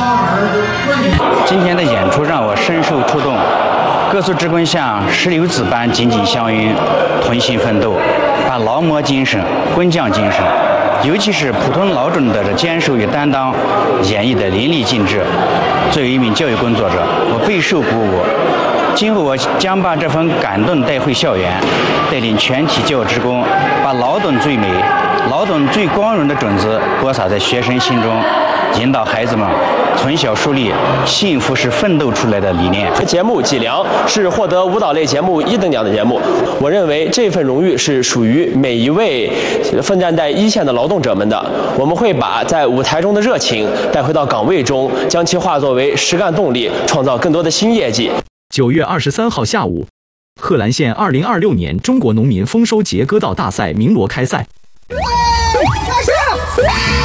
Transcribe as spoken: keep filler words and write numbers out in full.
今天的演出让我深受触动，各族职工像石榴籽般紧紧相拥，同心奋斗，把劳模精神、工匠精神，尤其是普通劳动者的坚守与担当，演绎得淋漓尽致。作为一名教育工作者，我备受鼓舞。今后我将把这份感动带回校园，带领全体教职工，把劳动最美、劳动最光荣的种子播撒在学生心中，引导孩子们从小树立幸福是奋斗出来的理念。 节目《脊梁》是获得舞蹈类节目一等奖的节目，我认为这份荣誉是属于每一位奋战在一线的劳动者们的。我们会把在舞台中的热情带回到岗位中，将其化作为实干动力，创造更多的新业绩。 九月二十三号下午，贺兰县二零二六年中国农民丰收节歌道大赛鸣锣开赛。